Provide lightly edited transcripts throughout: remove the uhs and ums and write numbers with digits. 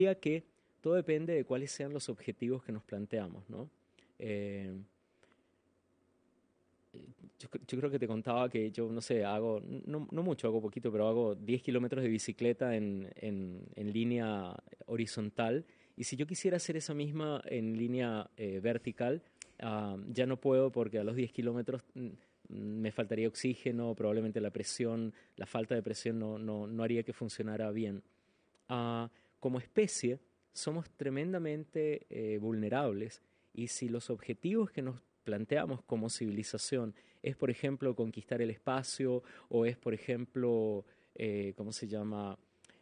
diría que todo depende de cuáles sean los objetivos que nos planteamos, ¿no? Eh, yo creo que te contaba que yo, no sé, hago, no mucho, hago poquito, pero hago 10 kilómetros de bicicleta en línea horizontal. Y si yo quisiera hacer esa misma en línea vertical, ya no puedo porque a los 10 kilómetros me faltaría oxígeno, probablemente la presión, la falta de presión no haría que funcionara bien. Como especie, somos tremendamente vulnerables y si los objetivos que nos planteamos como civilización es, por ejemplo, conquistar el espacio o es, por ejemplo, ¿cómo se llama?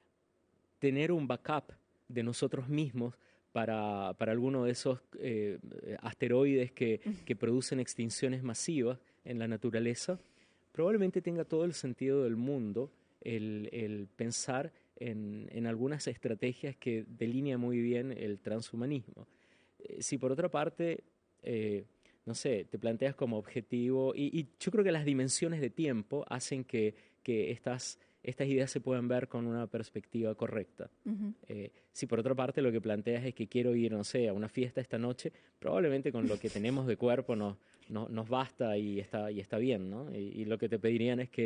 Tener un backup de nosotros mismos para alguno de esos asteroides que producen extinciones masivas en la naturaleza, probablemente tenga todo el sentido del mundo el pensar en algunas estrategias que delinean muy bien el transhumanismo. Si por otra parte, no sé, te planteas como objetivo, y yo creo que las dimensiones de tiempo hacen que estas ideas se puedan ver con una perspectiva correcta. Ujú. Si por otra parte lo que planteas es que quiero ir, no sé, a una fiesta esta noche, probablemente con lo que tenemos de cuerpo nos basta y está bien, ¿no? Y lo que te pedirían es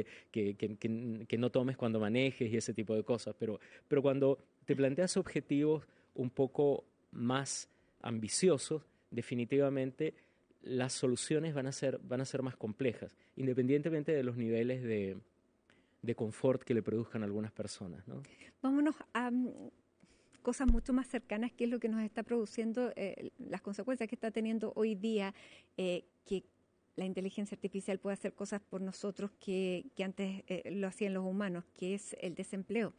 que no tomes cuando manejes y ese tipo de cosas. Pero cuando te planteas objetivos un poco más ambiciosos, definitivamente las soluciones van a ser más complejas, independientemente de los niveles de confort que le produzcan a algunas personas, ¿no? Vámonos a cosas mucho más cercanas, que es lo que nos está produciendo, las consecuencias que está teniendo hoy día, que la inteligencia artificial puede hacer cosas por nosotros que antes lo hacían los humanos, que es el desempleo.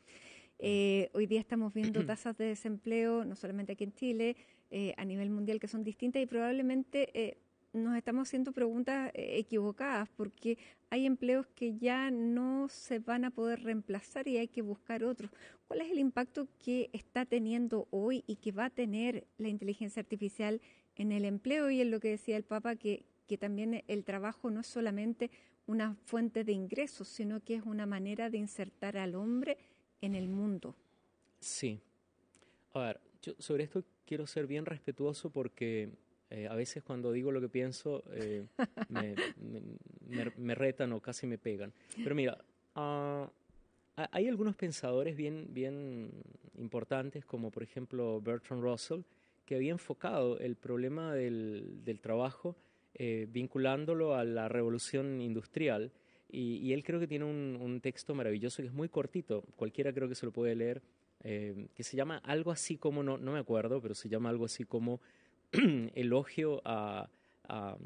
Hoy día estamos viendo tasas de desempleo, no solamente aquí en Chile, a nivel mundial, que son distintas y probablemente nos estamos haciendo preguntas equivocadas, porque hay empleos que ya no se van a poder reemplazar y hay que buscar otros. ¿Cuál es el impacto que está teniendo hoy y que va a tener la inteligencia artificial en el empleo y en lo que decía el Papa, que también el trabajo no es solamente una fuente de ingresos, sino que es una manera de insertar al hombre en el mundo? Sí. A ver, yo sobre esto quiero ser bien respetuoso porque a veces cuando digo lo que pienso me retan o casi me pegan. Pero mira, hay algunos pensadores bien importantes, como por ejemplo Bertrand Russell, que había enfocado el problema del trabajo vinculándolo a la revolución industrial. Y él creo que tiene un texto maravilloso que es muy cortito, cualquiera creo que se lo puede leer, que se llama algo así como, no me acuerdo, pero se llama algo así como elogio a,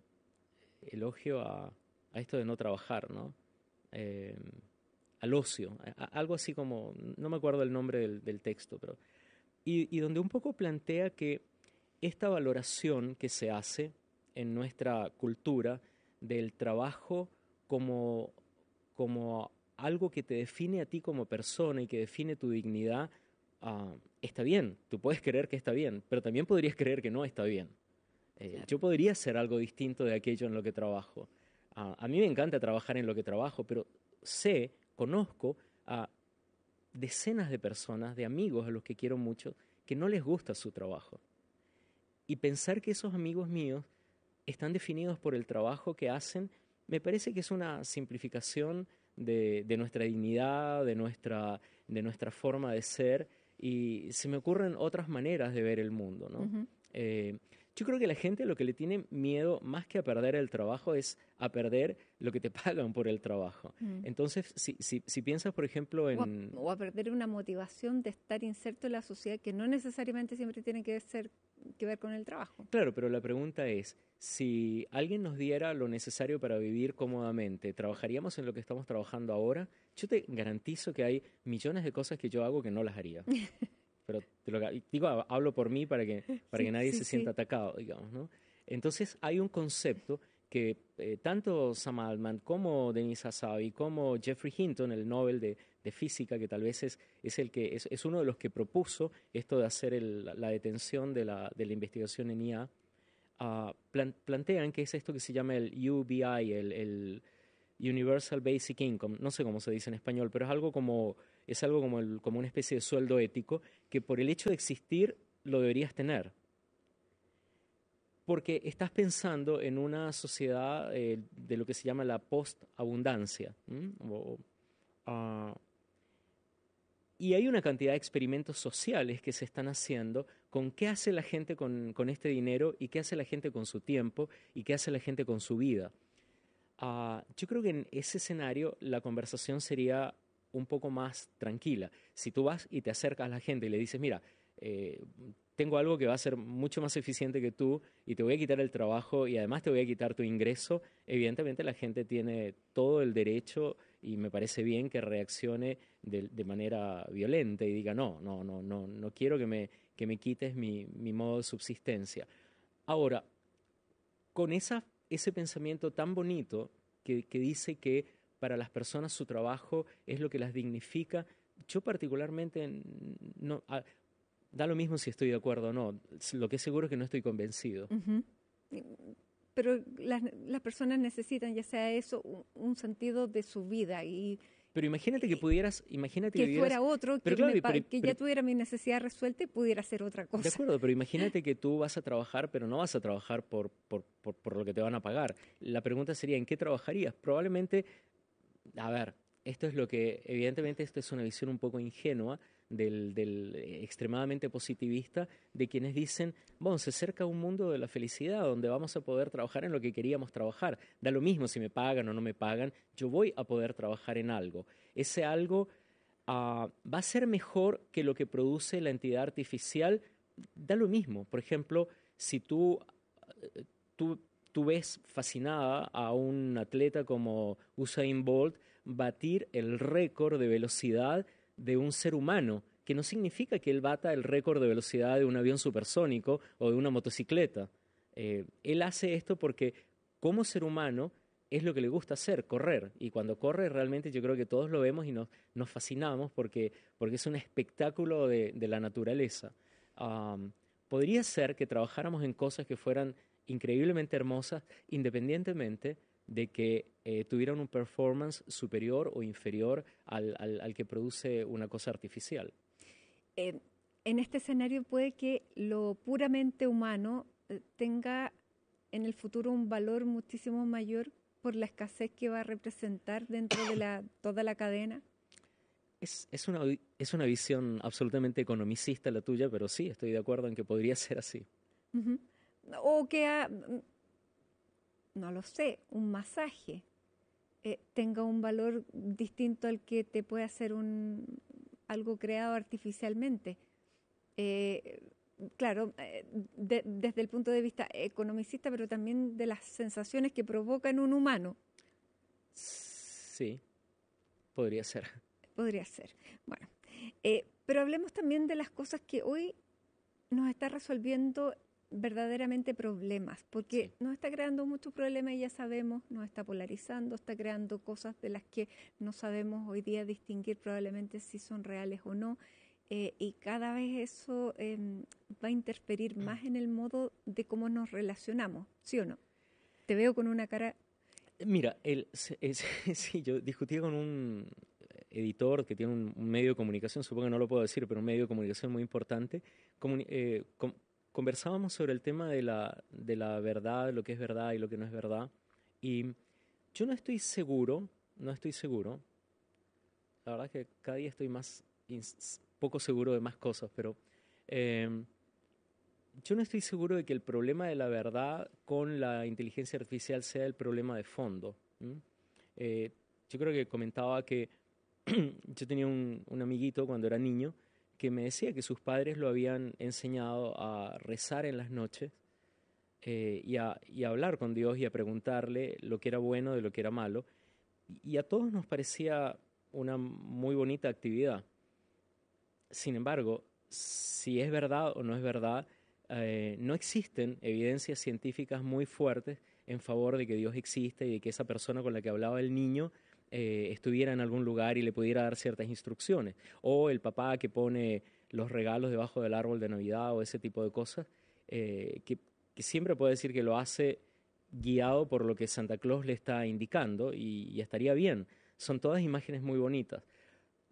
elogio a esto de no trabajar, ¿no? Eh, Al ocio, algo así como, no me acuerdo el nombre del texto, pero... Y donde un poco plantea que esta valoración que se hace en nuestra cultura del trabajo como, como algo que te define a ti como persona y que define tu dignidad, está bien, tú puedes creer que está bien, pero también podrías creer que no está bien. Claro. Yo podría hacer algo distinto de aquello en lo que trabajo. A mí me encanta trabajar en lo que trabajo, pero conozco a decenas de personas, de amigos a los que quiero mucho, que no les gusta su trabajo. Y pensar que esos amigos míos están definidos por el trabajo que hacen, me parece que es una simplificación de nuestra dignidad, de nuestra forma de ser, y se me ocurren otras maneras de ver el mundo, ¿no? Ujú. Eh, yo creo que la gente lo que le tiene miedo más que a perder el trabajo es a perder lo que te pagan por el trabajo. Mm. Entonces, si piensas, por ejemplo, en... O a perder una motivación de estar inserto en la sociedad, que no necesariamente siempre tiene que ver con el trabajo. Claro, pero la pregunta es, si alguien nos diera lo necesario para vivir cómodamente, ¿trabajaríamos en lo que estamos trabajando ahora? Yo te garantizo que hay millones de cosas que yo hago que no las haría. Pero digo, hablo por mí para que Sí, nadie sí, se sienta sí. atacado, digamos, ¿no? Entonces hay un concepto que tanto Sam Altman como Denis Hassabis como Jeffrey Hinton, el Nobel de Física, que tal vez es uno de los que propuso esto de hacer la detención de la investigación en IA, plantean que es esto que se llama el UBI, el Universal Basic Income, no sé cómo se dice en español, pero es algo como es algo como una especie de sueldo ético que por el hecho de existir lo deberías tener. Porque estás pensando en una sociedad de lo que se llama la post-abundancia. Y hay una cantidad de experimentos sociales que se están haciendo con qué hace la gente con este dinero y qué hace la gente con su tiempo y qué hace la gente con su vida. Yo creo que en ese escenario la conversación sería un poco más tranquila. Si tú vas y te acercas a la gente y le dices, mira, tengo algo que va a ser mucho más eficiente que tú y te voy a quitar el trabajo y además te voy a quitar tu ingreso, evidentemente la gente tiene todo el derecho y me parece bien que reaccione de manera violenta y diga, no quiero que me quites mi modo de subsistencia. Ahora, con ese pensamiento tan bonito que dice que para las personas su trabajo es lo que las dignifica, yo particularmente no, da lo mismo si estoy de acuerdo o no. Lo que es seguro es que no estoy convencido. Uh-huh. Pero las personas necesitan, ya sea eso, un sentido de su vida pero imagínate que pudieras, que fuera otro, pero claro, que ya tuviera mi necesidad resuelta y pudiera hacer otra cosa. De acuerdo, pero imagínate que tú vas a trabajar, pero no vas a trabajar por lo que te van a pagar. La pregunta sería, ¿en qué trabajarías? Probablemente, a ver, esto es lo que, evidentemente, esto es una visión un poco ingenua del extremadamente positivista de quienes dicen, bueno, se acerca un mundo de la felicidad donde vamos a poder trabajar en lo que queríamos trabajar. Da lo mismo si me pagan o no me pagan, yo voy a poder trabajar en algo. Ese algo va a ser mejor que lo que produce la entidad artificial, da lo mismo. Por ejemplo, si tú, tú ves fascinada a un atleta como Usain Bolt batir el récord de velocidad de un ser humano, que no significa que él bata el récord de velocidad de un avión supersónico o de una motocicleta. Él hace esto porque como ser humano es lo que le gusta hacer, correr. Y cuando corre realmente yo creo que todos lo vemos y nos fascinamos porque es un espectáculo de la naturaleza. Podría ser que trabajáramos en cosas que fueran increíblemente hermosas independientemente de que tuvieran un performance superior o inferior al que produce una cosa artificial. En este escenario puede que lo puramente humano tenga en el futuro un valor muchísimo mayor por la escasez que va a representar dentro de toda la cadena. Es una visión absolutamente economicista la tuya, pero sí, estoy de acuerdo en que podría ser así. Uh-huh. O que, no lo sé, un masaje tenga un valor distinto al que te puede hacer algo creado artificialmente. Claro, desde el punto de vista economicista, pero también de las sensaciones que provoca en un humano. Sí, podría ser. Podría ser. Bueno, pero hablemos también de las cosas que hoy nos está resolviendo verdaderamente problemas, porque Sí. nos está creando muchos problemas y ya sabemos, nos está polarizando, está creando cosas de las que no sabemos hoy día distinguir probablemente si son reales o no. Y cada vez eso va a interferir más en el modo de cómo nos relacionamos, ¿sí o no? Te veo con una cara... Mira, sí, yo discutí con un editor que tiene un medio de comunicación, supongo que no lo puedo decir, pero un medio de comunicación muy importante. Conversábamos sobre el tema de la verdad, lo que es verdad y lo que no es verdad. Y yo no estoy seguro, la verdad es que cada día estoy poco seguro de más cosas, pero yo no estoy seguro de que el problema de la verdad con la inteligencia artificial sea el problema de fondo. Yo creo que comentaba que yo tenía un amiguito cuando era niño que me decía que sus padres lo habían enseñado a rezar en las noches y a hablar con Dios y a preguntarle lo que era bueno de lo que era malo. Y a todos nos parecía una muy bonita actividad. Sin embargo, si es verdad o no es verdad, no existen evidencias científicas muy fuertes en favor de que Dios existe y de que esa persona con la que hablaba el niño estuviera en algún lugar y le pudiera dar ciertas instrucciones. O el papá que pone los regalos debajo del árbol de Navidad o ese tipo de cosas, que siempre puede decir que lo hace guiado por lo que Santa Claus le está indicando y estaría bien. Son todas imágenes muy bonitas.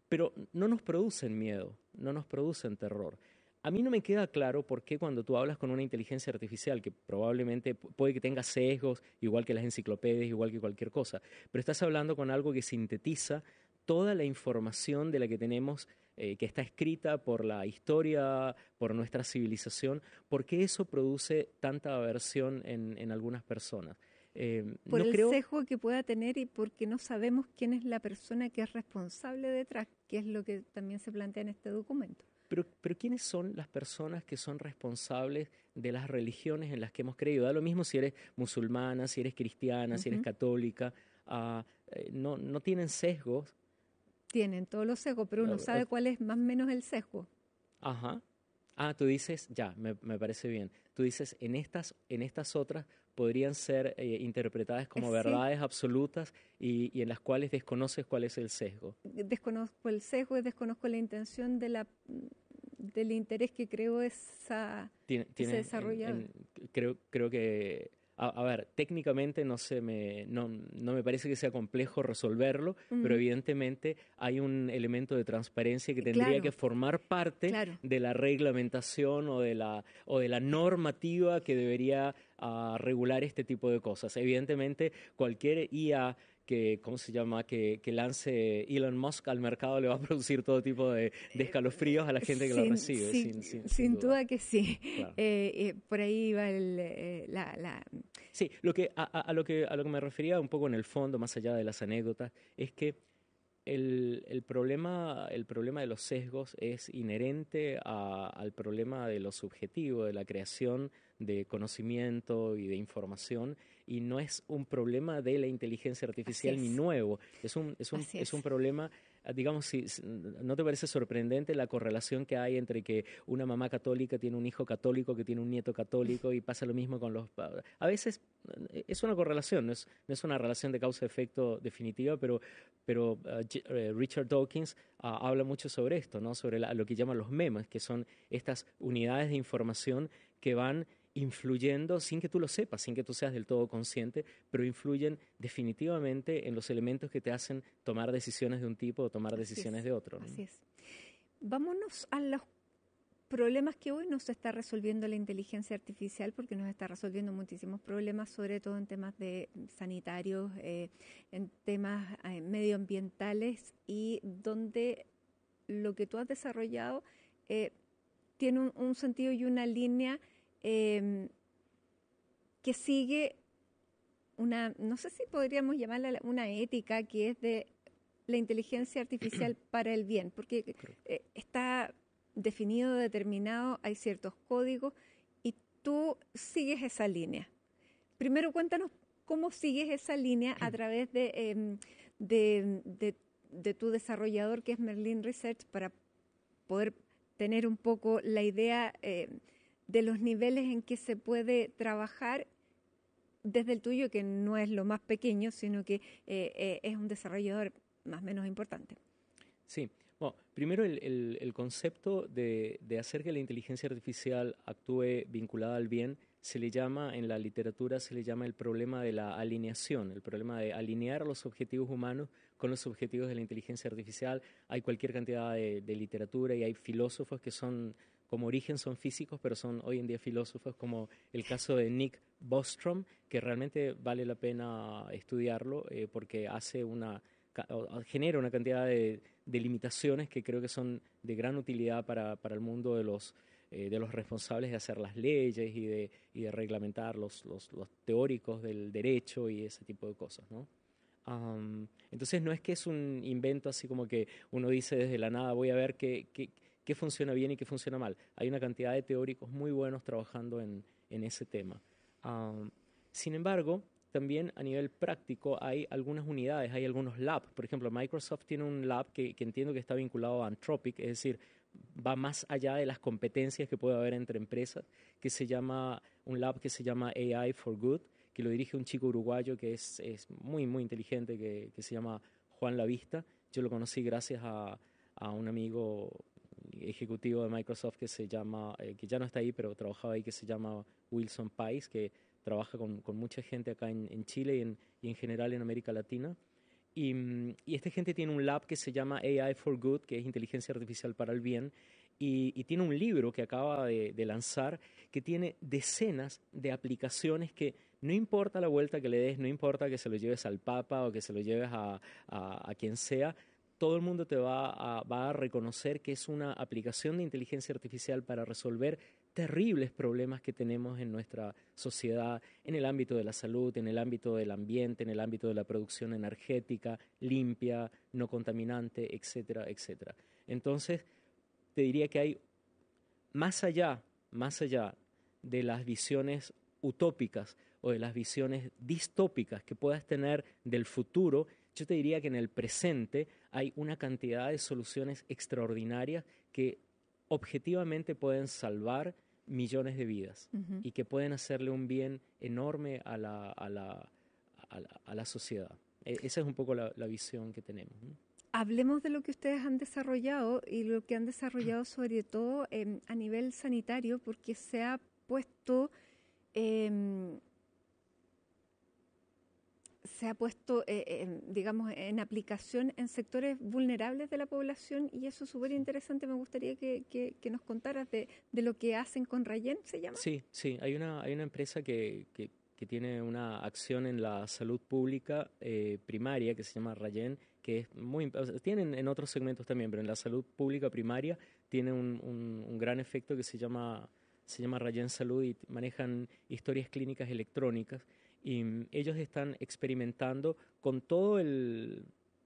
pero no nos producen miedo, no nos producen terror. A mí no me queda claro por qué cuando tú hablas con una inteligencia artificial, que probablemente puede que tenga sesgos, igual que las enciclopedias, igual que cualquier cosa, pero estás hablando con algo que sintetiza toda la información de la que tenemos, que está escrita por la historia, por nuestra civilización, ¿por qué eso produce tanta aversión en algunas personas? Por No el creo. sesgo que pueda tener y porque no sabemos quién es la persona que es responsable detrás, que es lo que también se plantea en este documento. Pero ¿quiénes son las personas que son responsables de las religiones en las que hemos creído? Da lo mismo si eres musulmana, si eres cristiana, si eres Ujú. católica. No tienen sesgos. Tienen todos los sesgos, pero Ah, uno sabe cuál es más o menos el sesgo. Ajá. Tú dices, ya, me parece bien. Tú dices, en estas otras podrían ser interpretadas como Sí, verdades absolutas y en las cuales desconoces cuál es el sesgo. desconozco el sesgo y desconozco la intención del interés que creó ese Tiene, desarrollador. creo que, a ver, técnicamente no me parece que sea complejo resolverlo, pero Ujú. evidentemente hay un elemento de transparencia que tendría que Claro, formar parte claro. de la reglamentación o de la normativa que debería regular este tipo de cosas. Evidentemente, cualquier IA ¿cómo se llama? Que lance Elon Musk al mercado le va a producir todo tipo de escalofríos a la gente que lo recibe, sin Sin duda. duda que sí. Claro. Por ahí va Sí, a lo que me refería un poco en el fondo, más allá de las anécdotas, es que el problema de los sesgos es inherente al problema de lo subjetivo, de la creación de conocimiento y de información, y no es un problema de la inteligencia Así artificial ni es, nuevo, así es un es. problema, digamos, si ¿no te parece sorprendente la correlación que hay entre que una mamá católica tiene un hijo católico que tiene un nieto católico y pasa lo mismo con los... A veces es una correlación, no es una relación de causa-efecto definitiva, pero Richard Dawkins habla mucho sobre esto, ¿no? Sobre lo que llaman los memes, que son estas unidades de información que van influyendo sin que tú lo sepas, sin que tú seas del todo consciente, pero influyen definitivamente en los elementos que te hacen tomar decisiones de un tipo o tomar Así decisiones es, de otro, ¿no? así es. Vámonos a los problemas que hoy nos está resolviendo la inteligencia artificial, porque nos está resolviendo muchísimos problemas, sobre todo en temas de sanitarios, en temas medioambientales y donde lo que tú has desarrollado eh, tiene un sentido y una línea eh, que sigue no sé si podríamos llamarla una ética, que es de la inteligencia artificial para el bien, porque Correcto. está definido, determinado, hay ciertos códigos y tú sigues esa línea. Primero cuéntanos cómo sigues esa línea a través de, de, de tu desarrollador, que es Merlin Research, para poder tener un poco la idea de los niveles en que se puede trabajar desde el tuyo, que no es lo más pequeño, sino que es un desarrollador más o menos importante. Sí, bueno, primero el concepto de hacer que la inteligencia artificial actúe vinculada al bien se le llama, en la literatura se le llama el problema de la alineación, el problema de alinear los objetivos humanos con los objetivos de la inteligencia artificial. Hay cualquier cantidad de literatura y hay filósofos que son, como origen son físicos, pero son hoy en día filósofos, como el caso de Nick Bostrom, que realmente vale la pena estudiarlo porque hace genera una cantidad de limitaciones que creo que son de gran utilidad para el mundo de los responsables de hacer las leyes y de reglamentar los teóricos del derecho y ese tipo de cosas, ¿no? Entonces no es que es un invento así como que uno dice desde la nada, voy a ver qué funciona bien y qué funciona mal. Hay una cantidad de teóricos muy buenos trabajando en ese tema. Um, Sin embargo, también a nivel práctico hay algunas unidades, hay algunos labs. Por ejemplo, Microsoft tiene un lab que entiendo que está vinculado a Anthropic, es decir, va más allá de las competencias que puede haber entre empresas, un lab que se llama AI for Good, que lo dirige un chico uruguayo que es muy, muy inteligente, que se llama Juan Lavista. Yo lo conocí gracias a un amigo ejecutivo de Microsoft que ya no está ahí, pero trabajaba ahí, que se llama Wilson Pais, que trabaja con mucha gente acá en Chile y en general en América Latina. Y esta gente tiene un lab que se llama AI for Good, que es inteligencia artificial para el bien, y tiene un libro que acaba de lanzar que tiene decenas de aplicaciones que no importa la vuelta que le des, no importa que se lo lleves al Papa o que se lo lleves a quien sea, todo el mundo te va a reconocer que es una aplicación de inteligencia artificial para resolver terribles problemas que tenemos en nuestra sociedad, en el ámbito de la salud, en el ámbito del ambiente, en el ámbito de la producción energética, limpia, no contaminante, etcétera, etcétera. Entonces, te diría que hay más allá de las visiones utópicas o de las visiones distópicas que puedas tener del futuro, yo te diría que en el presente hay una cantidad de soluciones extraordinarias que objetivamente pueden salvar millones de vidas y que pueden hacerle un bien enorme a la sociedad. Esa es un poco la visión que tenemos, ¿no? Hablemos de lo que ustedes han desarrollado y lo que han desarrollado sobre todo a nivel sanitario, porque se ha puesto, digamos, en aplicación en sectores vulnerables de la población y eso es súper interesante. Me gustaría que nos contaras de lo que hacen con Rayen, ¿se llama? Sí, sí, hay una empresa que tiene una acción en la salud pública primaria que se llama Rayen, que es o sea, tienen en otros segmentos también, pero en la salud pública primaria tiene un gran efecto que se llama Rayen Salud y manejan historias clínicas electrónicas y ellos están experimentando con todo el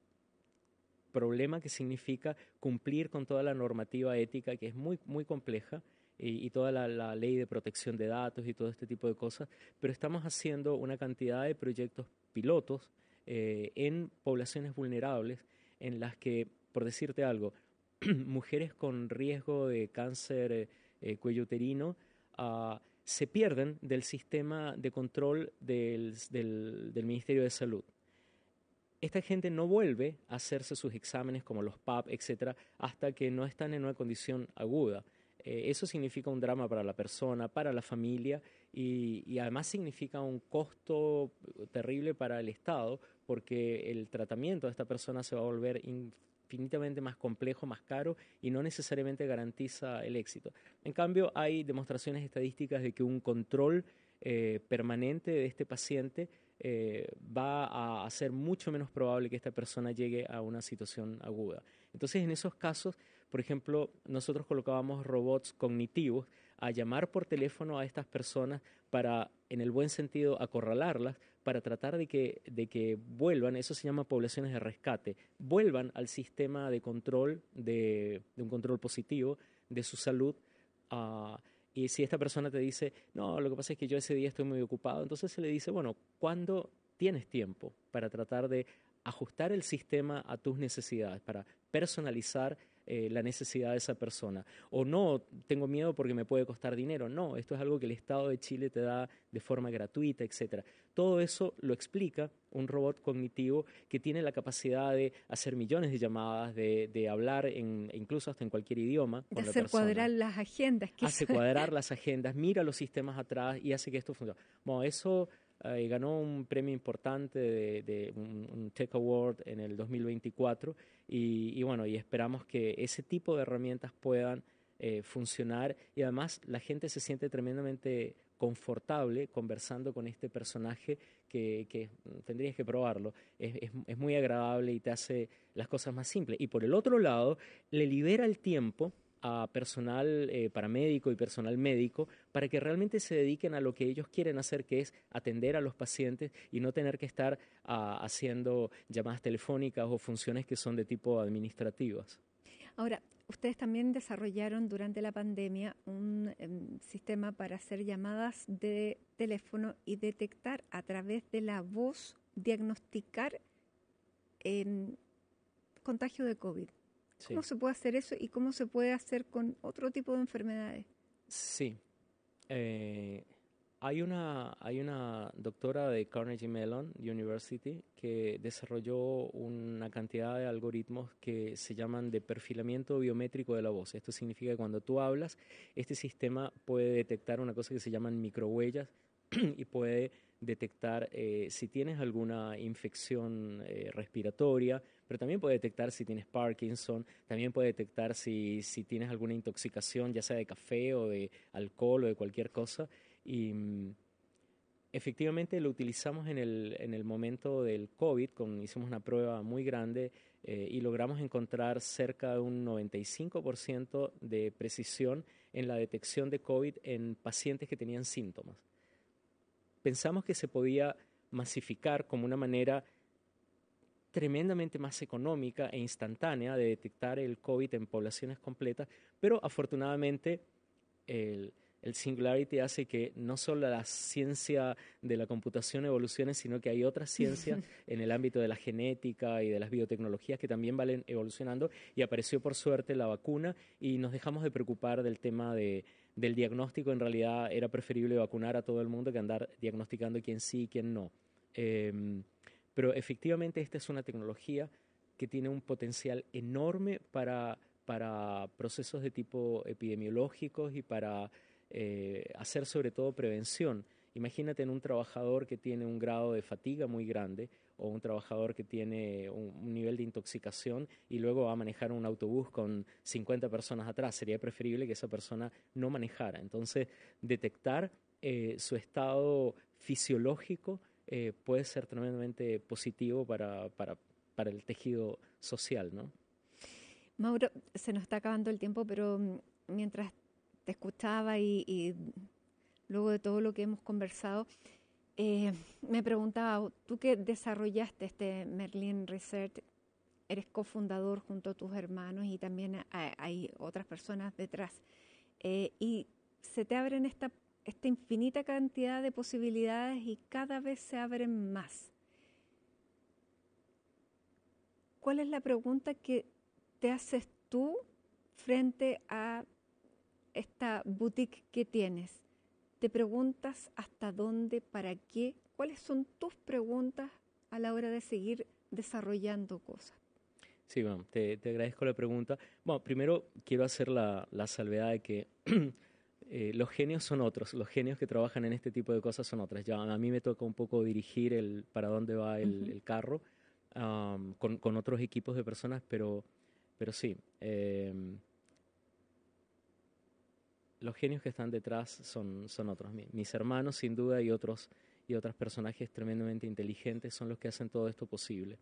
problema que significa cumplir con toda la normativa ética que es muy, muy compleja y toda la ley de protección de datos y todo este tipo de cosas, pero estamos haciendo una cantidad de proyectos pilotos en poblaciones vulnerables en las que, por decirte algo, mujeres con riesgo de cáncer cuello uterino se pierden del sistema de control del Ministerio de Salud. Esta gente no vuelve a hacerse sus exámenes como los PAP, etcétera, hasta que no están en una condición aguda. Eso significa un drama para la persona, para la familia y además significa un costo terrible para el Estado porque el tratamiento de esta persona se va a volver infinitamente más complejo, más caro y no necesariamente garantiza el éxito. En cambio, hay demostraciones estadísticas de que un control permanente de este paciente va a hacer mucho menos probable que esta persona llegue a una situación aguda. Entonces, en esos casos, por ejemplo, nosotros colocábamos robots cognitivos a llamar por teléfono a estas personas para, en el buen sentido, acorralarlas, para tratar de que vuelvan, eso se llama poblaciones de rescate, vuelvan al sistema de control, de un control positivo de su salud. Y si esta persona te dice, no, lo que pasa es que yo ese día estoy muy ocupado, entonces se le dice, bueno, ¿cuándo tienes tiempo para tratar de ajustar el sistema a tus necesidades, para personalizar la necesidad de esa persona? O no, tengo miedo porque me puede costar dinero. No, esto es algo que el Estado de Chile te da de forma gratuita, etcétera. Todo eso lo explica un robot cognitivo que tiene la capacidad de hacer millones de llamadas, de hablar incluso hasta en cualquier idioma De con la hacer persona. cuadrar las agendas. Hace cuadrar las agendas, mira los sistemas atrás y hace que esto funcione. Bueno, eso ganó un premio importante de un Tech Award en el 2024 y bueno, y esperamos que ese tipo de herramientas puedan funcionar y además la gente se siente tremendamente confortable conversando con este personaje que tendrías que probarlo. Es muy agradable y te hace las cosas más simples. Y por el otro lado, le libera el tiempo a personal paramédico y personal médico para que realmente se dediquen a lo que ellos quieren hacer, que es atender a los pacientes y no tener que estar haciendo llamadas telefónicas o funciones que son de tipo administrativas. Ahora, ustedes también desarrollaron durante la pandemia un sistema para hacer llamadas de teléfono y detectar a través de la voz, diagnosticar contagio de COVID. ¿Cómo Sí, se puede hacer eso y cómo se puede hacer con otro tipo de enfermedades? sí. Eh, hay una doctora de Carnegie Mellon University que desarrolló una cantidad de algoritmos que se llaman de perfilamiento biométrico de la voz. Esto significa que cuando tú hablas, este sistema puede detectar una cosa que se llaman microhuellas. y puede detectar si tienes alguna infección respiratoria, pero también puede detectar si tienes Parkinson, también puede detectar si tienes alguna intoxicación, ya sea de café o de alcohol o de cualquier cosa. Y efectivamente lo utilizamos en el momento del COVID, hicimos una prueba muy grande y logramos encontrar cerca de un 95% de precisión en la detección de COVID en pacientes que tenían síntomas. Pensamos que se podía masificar como una manera tremendamente más económica e instantánea de detectar el COVID en poblaciones completas, pero afortunadamente el Singularity hace que no solo la ciencia de la computación evolucione, sino que hay otras ciencias en el ámbito de la genética y de las biotecnologías que también van evolucionando, y apareció por suerte la vacuna y nos dejamos de preocupar del tema del diagnóstico. En realidad era preferible vacunar a todo el mundo que andar diagnosticando quién sí y quién no. Pero efectivamente esta es una tecnología que tiene un potencial enorme para procesos de tipo epidemiológicos y para hacer sobre todo prevención. Imagínate en un trabajador que tiene un grado de fatiga muy grande o un trabajador que tiene un nivel de intoxicación y luego va a manejar un autobús con 50 personas atrás. Sería preferible que esa persona no manejara. Entonces, detectar su estado fisiológico puede ser tremendamente positivo para el tejido social, ¿no? Mauro, se nos está acabando el tiempo, pero mientras te escuchaba y luego de todo lo que hemos conversado, me preguntaba, tú que desarrollaste este Merlin Research, eres cofundador junto a tus hermanos y también hay otras personas detrás, y se te abren esta infinita cantidad de posibilidades y cada vez se abren más. ¿Cuál es la pregunta que te haces tú frente a esta boutique que tienes? ¿Te preguntas hasta dónde, para qué? ¿Cuáles son tus preguntas a la hora de seguir desarrollando cosas? Sí, bueno, te agradezco la pregunta. Bueno, primero quiero hacer la salvedad de que los genios son otros, los genios que trabajan en este tipo de cosas son otras. Ya a mí me toca un poco dirigir para dónde va el carro con otros equipos de personas, pero sí, los genios que están detrás son otros. Mis hermanos, sin duda, y otros personajes tremendamente inteligentes son los que hacen todo esto posible.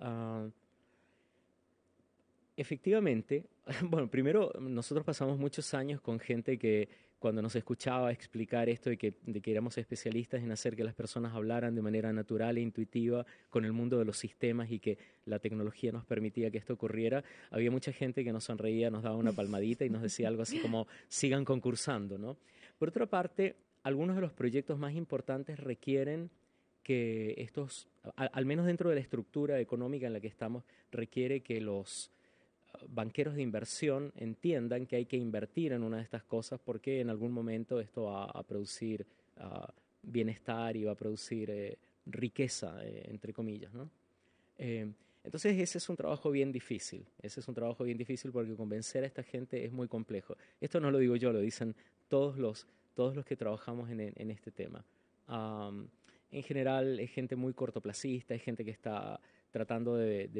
Efectivamente, bueno, primero nosotros pasamos muchos años con gente que cuando nos escuchaba explicar esto de que éramos especialistas en hacer que las personas hablaran de manera natural e intuitiva con el mundo de los sistemas y que la tecnología nos permitía que esto ocurriera, había mucha gente que nos sonreía, nos daba una palmadita y nos decía algo así como sigan concursando, ¿no? Por otra parte, algunos de los proyectos más importantes requieren que al menos dentro de la estructura económica en la que estamos, requiere que los banqueros de inversión entiendan que hay que invertir en una de estas cosas porque en algún momento esto va a producir bienestar y va a producir riqueza, entre comillas, ¿no? Entonces ese es un trabajo bien difícil, porque convencer a esta gente es muy complejo. Esto no lo digo yo, lo dicen todos los que trabajamos en este tema. En general es gente muy cortoplacista, es gente que está tratando de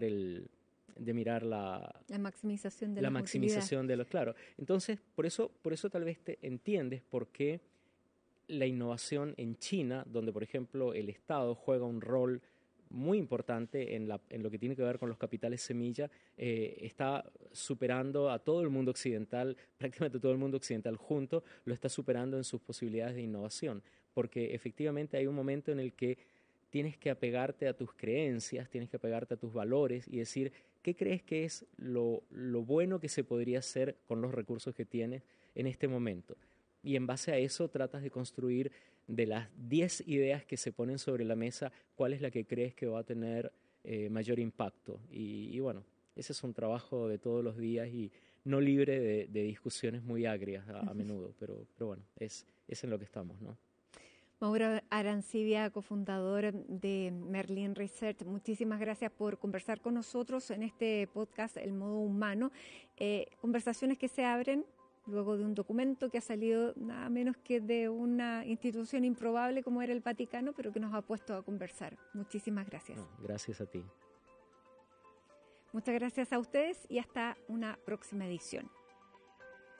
mirar la maximización de las maximización de los, claro. Entonces, por eso tal vez te entiendes por qué la innovación en China, donde por ejemplo el Estado juega un rol muy importante en lo que tiene que ver con los capitales semilla, está superando a todo el mundo occidental, prácticamente todo el mundo occidental junto, lo está superando en sus posibilidades de innovación, porque efectivamente hay un momento en el que tienes que apegarte a tus creencias, tienes que apegarte a tus valores y decir, ¿qué crees que es lo bueno que se podría hacer con los recursos que tienes en este momento? Y en base a eso tratas de construir de las 10 ideas que se ponen sobre la mesa, ¿cuál es la que crees que va a tener mayor impacto? Y bueno, ese es un trabajo de todos los días y no libre de discusiones muy agrias a menudo, pero bueno, es en lo que estamos, ¿no? Mauro Arancibia, cofundador de Merlin Research, muchísimas gracias por conversar con nosotros en este podcast El Modo Humano. Conversaciones que se abren luego de un documento que ha salido nada menos que de una institución improbable como era el Vaticano, pero que nos ha puesto a conversar. Muchísimas gracias. No, gracias a ti. Muchas gracias a ustedes y hasta una próxima edición.